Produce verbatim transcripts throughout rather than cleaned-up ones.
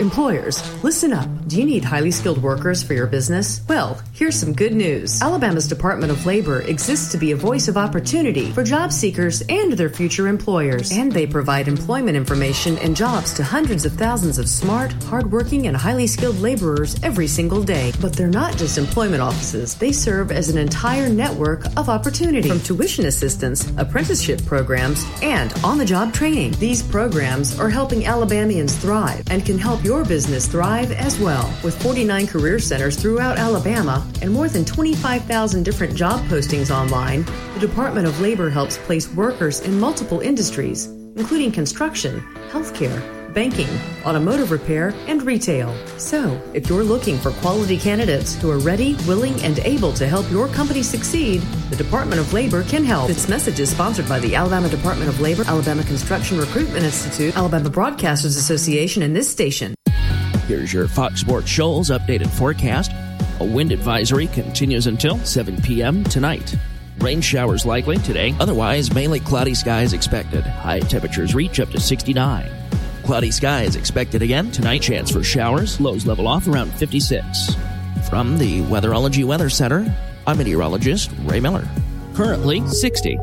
Employers, listen up. Do you need highly skilled workers for your business? Well, here's some good news. Alabama's Department of Labor exists to be a voice of opportunity for job seekers and their future employers. And they provide employment information and jobs to hundreds of thousands of smart, hardworking, and highly skilled laborers every single day. But they're not just employment offices. They serve as an entire network of opportunity, from tuition assistance, apprenticeship programs, and on-the-job training. These programs are helping Alabamians thrive and can help your business thrive as well. With forty-nine career centers throughout Alabama and more than twenty-five thousand different job postings online, the Department of Labor helps place workers in multiple industries, including construction, healthcare, banking, automotive repair, and retail. So, if you're looking for quality candidates who are ready, willing, and able to help your company succeed, the Department of Labor can help. This message is sponsored by the Alabama Department of Labor, Alabama Construction Recruitment Institute, Alabama Broadcasters Association, and this station. Here's your Fox Sports Shoals updated forecast. A wind advisory continues until seven p.m. tonight. Rain showers likely today. Otherwise, mainly cloudy skies expected. High temperatures reach up to sixty-nine. Cloudy skies expected again tonight. Chance for showers. Lows level off around fifty-six. From the Weatherology Weather Center, I'm meteorologist Ray Miller. Currently sixty.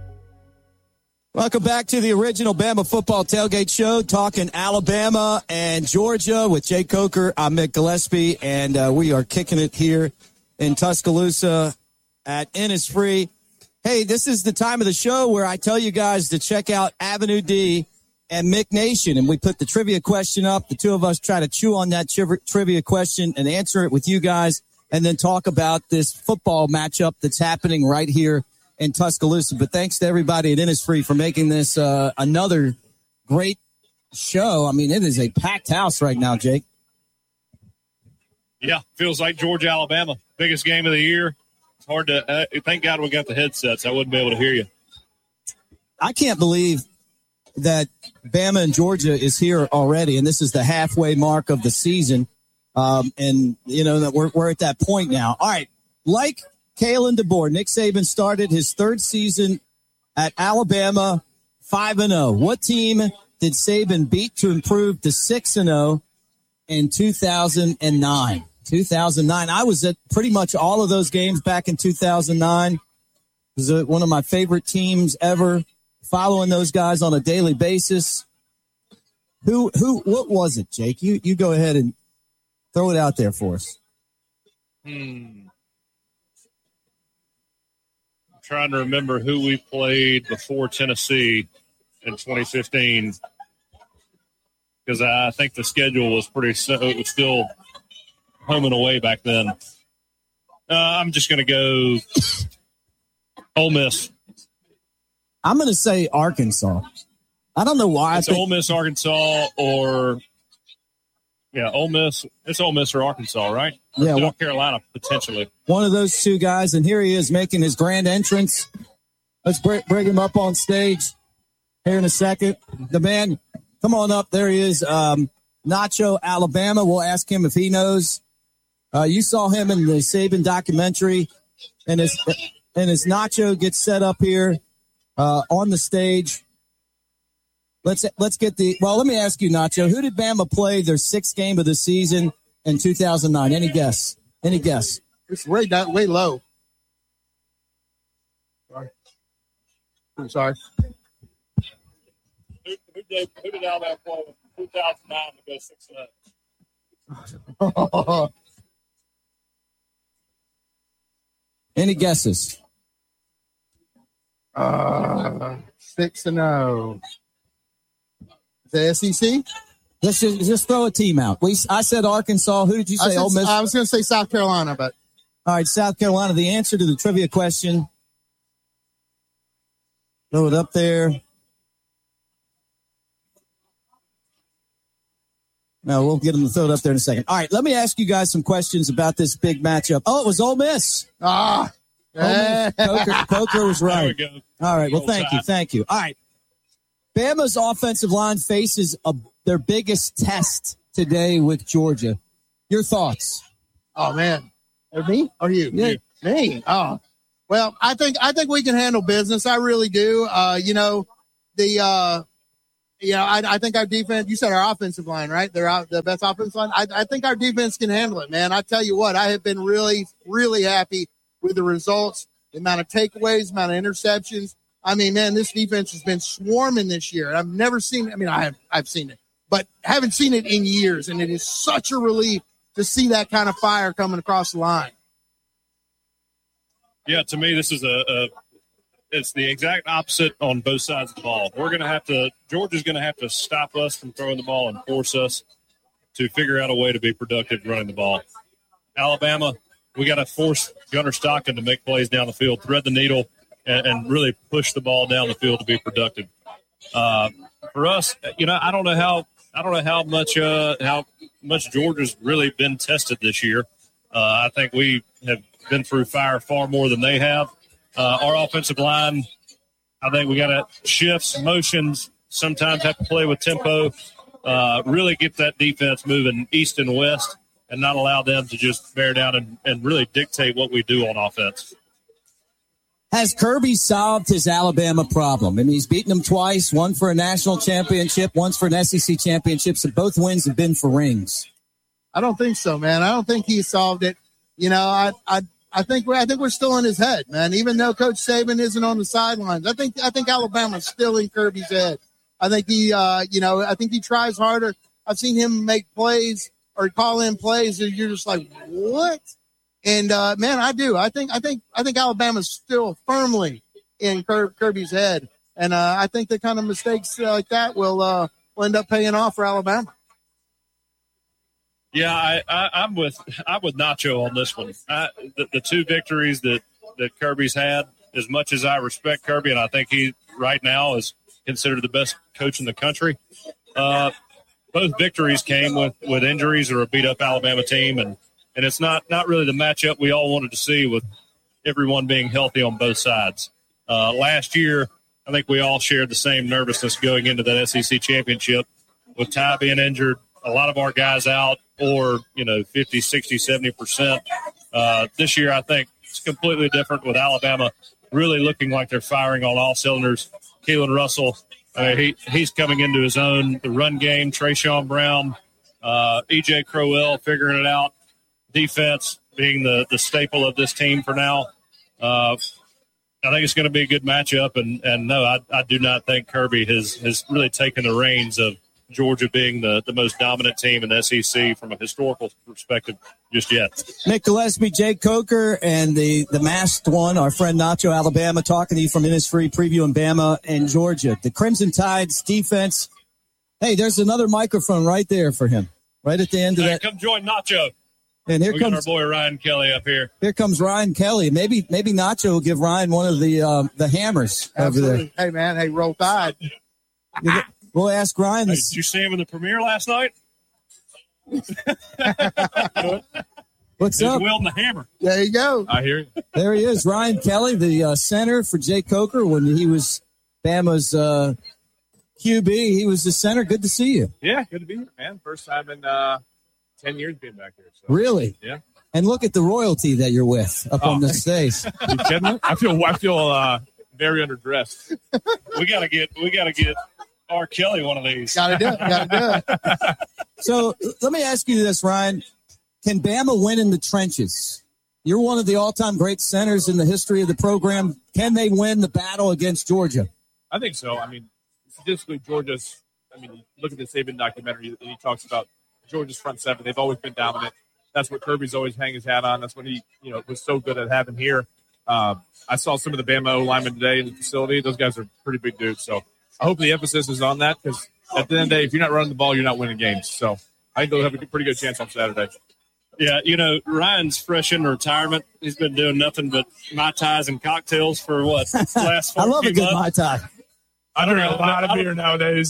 Welcome back to the original Bama Football Tailgate Show, talking Alabama and Georgia with Jay Coker. I'm Mick Gillespie, and uh, we are kicking it here in Tuscaloosa at Innisfree. Hey, this is the time of the show where I tell you guys to check out Avenue D and Mick Nation, and we put the trivia question up. The two of us try to chew on that tri- trivia question and answer it with you guys, and then talk about this football matchup that's happening right here in Tuscaloosa. But thanks to everybody at Innisfree for making this uh, another great show. I mean, it is a packed house right now, Jake. Yeah, feels like Georgia, Alabama. Biggest game of the year. It's hard to uh, – thank God we got the headsets. I wouldn't be able to hear you. I can't believe that Bama and Georgia is here already, and this is the halfway mark of the season. Um, and, you know, that we're, we're at that point now. All right, like – Kalen DeBoer, Nick Saban started his third season at Alabama five and oh. What team did Saban beat to improve to six and oh in two thousand nine? two thousand nine. I was at pretty much all of those games back in two thousand nine. It was one of my favorite teams ever, following those guys on a daily basis. Who, who, what was it, Jake? You, you go ahead and throw it out there for us. Hmm. Trying to remember who we played before Tennessee in twenty fifteen, because I think the schedule was pretty it was still home and away back then. Uh, I'm just going to go Ole Miss. I'm going to say Arkansas. I don't know why. It's I think- Ole Miss, Arkansas, or yeah, Ole Miss. It's Ole Miss or Arkansas, right? Or yeah, North well, Carolina potentially. One of those two guys, and here he is making his grand entrance. Let's bring, bring him up on stage here in a second. The man, come on up. There he is, um, Nacho Alabama. We'll ask him if he knows. Uh, you saw him in the Saban documentary, and his and his Nacho gets set up here uh, on the stage. Let's let's get the well. Let me ask you, Nacho. Who did Bama play their sixth game of the season in two thousand nine? Any guess? Any guess? It's way down, way low. Sorry. I'm sorry. Who, who, did, who did Alabama play in two thousand nine to go six and oh? Any guesses? Uh, six and oh. The S E C? Let's just, just throw a team out. We, I said Arkansas. Who did you say? I, said, Ole Miss? I was going to say South Carolina, but. All right, South Carolina. The answer to the trivia question. Throw it up there. No, we'll get them to throw it up there in a second. All right, let me ask you guys some questions about this big matchup. Oh, it was Ole Miss. Ah. Ole Miss. Coker, Coker was right. There we go. All right, well, thank you. Thank you. All right. Bama's offensive line faces a, their biggest test today with Georgia. Your thoughts? Oh, man. Or me or you? Yeah. Me. Oh, well, I think I think we can handle business. I really do. Uh, you know, the uh, you know, I, I think our defense, you said our offensive line, right? They're out, the best offensive line. I, I think our defense can handle it, man. I tell you what, I have been really, really happy with the results, the amount of takeaways, the amount of interceptions. I mean, man, this defense has been swarming this year. I've never seen, I mean, I have, I've seen it, but haven't seen it in years. And it is such a relief to see that kind of fire coming across the line. Yeah, to me, this is a, a it's the exact opposite on both sides of the ball. We're going to have to – Georgia's going to have to stop us from throwing the ball and force us to figure out a way to be productive running the ball. Alabama, we got to force Gunnar Stockton to make plays down the field, thread the needle, and, and really push the ball down the field to be productive. Uh, for us, you know, I don't know how I don't know how much uh, how much Georgia's really been tested this year. Uh, I think we have been through fire far more than they have. Uh, our offensive line, I think we got to shifts, motions, sometimes have to play with tempo, uh, really get that defense moving east and west and not allow them to just bear down and, and really dictate what we do on offense. Has Kirby solved his Alabama problem? I mean, he's beaten them twice, one for a national championship, once for an S E C championship, and both wins have been for rings. I don't think so, man. I don't think he solved it. You know, I, I, I think we're, I think we're still in his head, man. Even though Coach Saban isn't on the sidelines, I think, I think Alabama's still in Kirby's head. I think he, uh, you know, I think he tries harder. I've seen him make plays or call in plays that you're just like, what? And uh, man, I do. I think, I think, I think Alabama's still firmly in Kirby's head, and uh, I think the kind of mistakes like that will, uh, will end up paying off for Alabama. Yeah, I, I, I'm with I'm with Nacho on this one. I, the, the two victories that, that Kirby's had, as much as I respect Kirby, and I think he right now is considered the best coach in the country, uh, both victories came with, with injuries or a beat-up Alabama team, and, and it's not, not really the matchup we all wanted to see with everyone being healthy on both sides. Uh, last year, I think we all shared the same nervousness going into that S E C championship with Ty being injured, a lot of our guys out, or, you know, fifty, sixty, seventy percent. Uh, this year, I think it's completely different with Alabama really looking like they're firing on all cylinders. Keelan Russell, uh, he, he's coming into his own. The run game, Trayshawn Brown, uh, E J Crowell figuring it out. Defense being the, the staple of this team for now. Uh, I think it's going to be a good matchup. And, and no, I, I do not think Kirby has, has really taken the reins of Georgia being the, the most dominant team in the S E C from a historical perspective just yet. Nick Gillespie, Jake Coker, and the, the masked one, our friend Nacho Alabama, talking to you from Innisfree, previewing Bama and Georgia. The Crimson Tide's defense. Hey, there's another microphone right there for him, right at the end of hey, that. Come join Nacho. And here we comes got our boy Ryan Kelly up here. Here comes Ryan Kelly. Maybe maybe Nacho will give Ryan one of the uh, the hammers Absolutely. over there. Hey, man. Hey, roll Tide. We'll ask Ryan. Hey, did you see him in the premiere last night? What's He's up? wielding the hammer. There you go. I hear you. There he is, Ryan Kelly, the uh, center for Jake Coker when he was Bama's uh, Q B. He was the center. Good to see you. Yeah, good to be here, man. First time in uh, ten years being back here. So. Really? Yeah. And look at the royalty that you're with up oh. on the stage. You kidding me? I feel I feel uh, very underdressed. We gotta get we gotta get R. Kelly one of these. Gotta do it. Gotta do it. So let me ask you this, Ryan. Can Bama win in the trenches? You're one of the all-time great centers in the history of the program. Can they win the battle against Georgia? I think so. I mean, statistically, Georgia's, I mean, look at the Saban documentary, and he talks about Georgia's front seven. They've always been dominant. That's what Kirby's always hang his hat on. That's what he, you know, was so good at having here. Uh, I saw some of the Bama O-linemen today in the facility. Those guys are pretty big dudes. So I hope the emphasis is on that because at the end of the day, if you're not running the ball, you're not winning games. So I think they'll have a pretty good chance on Saturday. Yeah, you know, Ryan's fresh into retirement. He's been doing nothing but Mai Tais and cocktails for, what, last I love a good months? Mai Tai. I drink a lot of beer nowadays.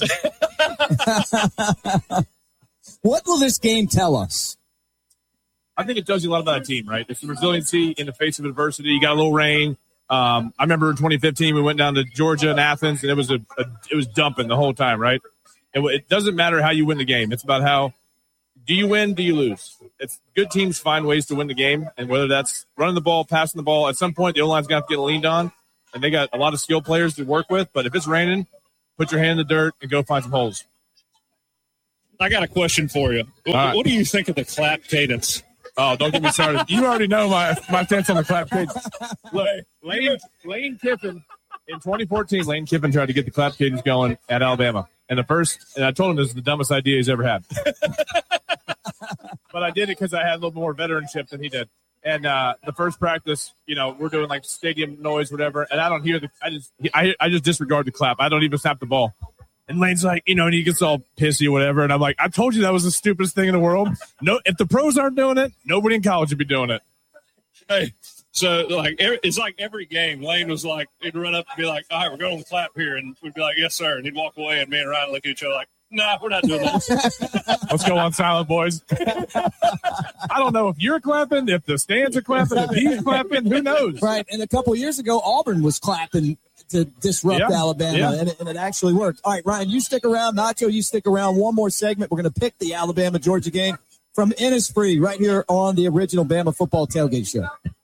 What will this game tell us? I think it tells you a lot about a team, right? It's the resiliency in the face of adversity. You got a little rain. Um, I remember in twenty fifteen we went down to Georgia and Athens, and it was a, a it was dumping the whole time, right? It, it doesn't matter how you win the game. It's about how do you win, do you lose? It's good teams find ways to win the game, and whether that's running the ball, passing the ball, at some point the O-line's going to have to get leaned on, and they got a lot of skill players to work with. But if it's raining, put your hand in the dirt, and go find some holes. I got a question for you. What, right. what do you think of the clap cadence? Oh, don't get me started. You already know my, my stance on the clap cadence. Look, Lane, Lane Kiffin, in twenty fourteen, Lane Kiffin tried to get the clap cadence going at Alabama. And the first, and I told him this is the dumbest idea he's ever had. But I did it because I had a little more veteranship than he did. And uh, the first practice, you know, we're doing like stadium noise, whatever, and I don't hear the. I just, I, I just disregard the clap. I don't even snap the ball. And Lane's like, you know, and he gets all pissy or whatever. And I'm like, I told you that was the stupidest thing in the world. No, if the pros aren't doing it, nobody in college would be doing it. Hey, so like every, it's like every game, Lane was like, he'd run up and be like, all right, we're going to clap here. And we'd be like, yes, sir. And he'd walk away, and me and Ryan look at each other like, nah, we're not doing that. Let's go on silent, boys. I don't know if you're clapping, if the stands are clapping, if he's clapping, who knows? Right. And a couple of years ago, Auburn was clapping to disrupt yeah. Alabama, yeah. and, it, and it actually worked. All right, Ryan, you stick around. Nacho, you stick around. One more segment. We're going to pick the Alabama-Georgia game from Innisfree right here on the original Bama Football Tailgate Show.